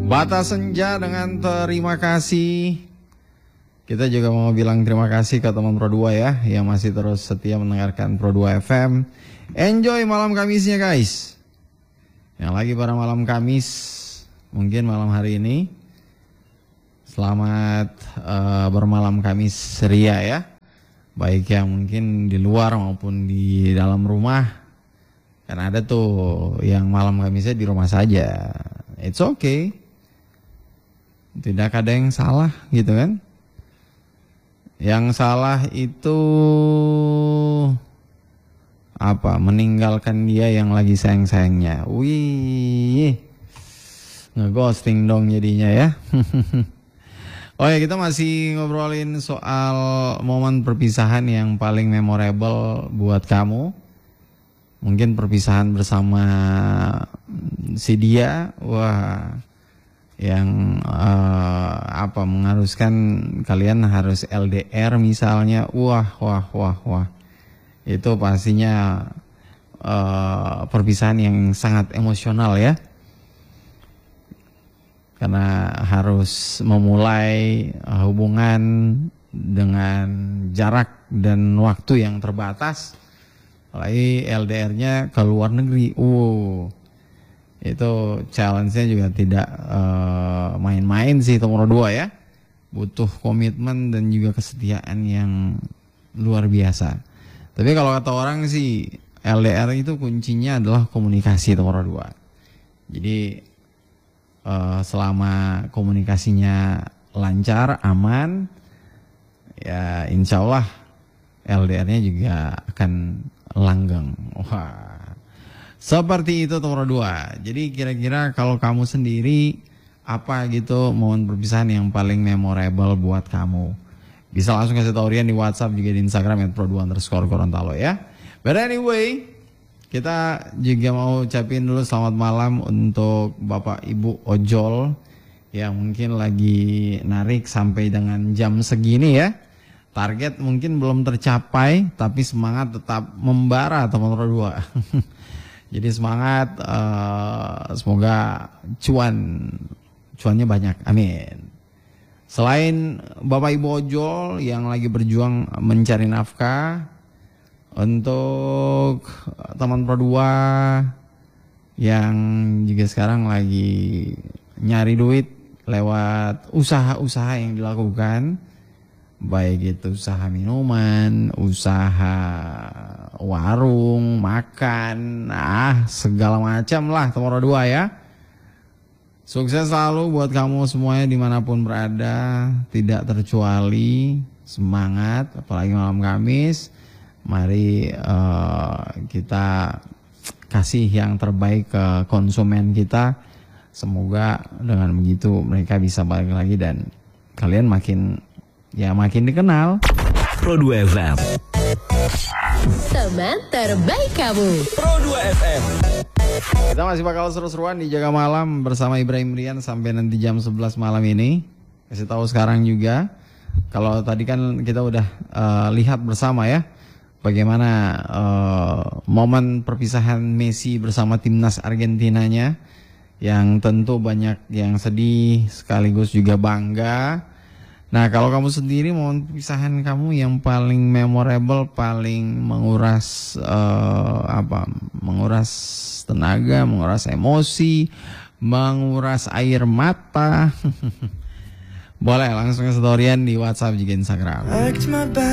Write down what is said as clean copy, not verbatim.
Batas Senja dengan terima kasih. Kita juga mau bilang terima kasih ke teman Pro 2 ya, yang masih terus setia mendengarkan Pro 2 FM. Enjoy malam Kamisnya guys. Yang lagi pada malam Kamis, mungkin malam hari ini, selamat bermalam Kamis ria ya. Baik yang mungkin di luar maupun di dalam rumah. Kan ada tuh yang malam Kamisnya di rumah saja. It's okay. Tidak ada yang salah gitu kan. Yang salah itu apa? Meninggalkan dia yang lagi sayang-sayangnya. Wih, ngeghosting dong jadinya ya. Oh ya, kita masih ngobrolin soal momen perpisahan yang paling memorable buat kamu. Mungkin perpisahan bersama si dia, wah, yang mengharuskan kalian harus LDR misalnya, wah, itu pastinya perpisahan yang sangat emosional ya, karena harus memulai hubungan dengan jarak dan waktu yang terbatas, apalagi LDR-nya ke luar negeri, itu challenge-nya juga tidak main-main sih nomor 2 ya. Butuh komitmen dan juga kesetiaan yang luar biasa. Tapi kalau kata orang sih LDR itu kuncinya adalah komunikasi nomor 2. Jadi selama komunikasinya lancar, aman, ya insya Allah LDR-nya juga akan langgeng. Wah, seperti itu nomor 2. Jadi kira-kira kalau kamu sendiri, apa gitu momen perpisahan yang paling memorable buat kamu? Bisa langsung kasih tau Rian di WhatsApp, juga di Instagram @pro2_Gorontalo ya. But anyway, kita juga mau ucapin dulu selamat malam untuk Bapak Ibu ojol yang mungkin lagi narik sampai dengan jam segini ya. Target mungkin belum tercapai, tapi semangat tetap membara teman-teman 2. Jadi semangat, semoga cuannya banyak, amin. Selain Bapak Ibu ojol yang lagi berjuang mencari nafkah, untuk teman Pro 2 yang juga sekarang lagi nyari duit lewat usaha-usaha yang dilakukan, baik itu usaha minuman, usaha warung, makan, segala macam lah nomor 2 ya. Sukses selalu buat kamu semuanya dimanapun berada, tidak terkecuali. Semangat, apalagi malam Kamis. Mari kita kasih yang terbaik ke konsumen kita. Semoga dengan begitu mereka bisa balik lagi dan kalian makin dikenal. Pro 2 FM, teman terbaik kamu. Pro 2 FM. Kita masih bakal seru-seruan di Jaga Malam bersama Ibrahim Rian sampai nanti jam 11 malam ini. Kasih tahu sekarang juga, kalau tadi kan kita udah lihat bersama ya, bagaimana momen perpisahan Messi bersama timnas Argentinanya, yang tentu banyak yang sedih sekaligus juga bangga. Nah, kalau kamu sendiri momen perpisahan kamu yang paling memorable, paling menguras menguras tenaga, menguras emosi, menguras air mata, boleh langsung ke storyan di WhatsApp juga Instagram.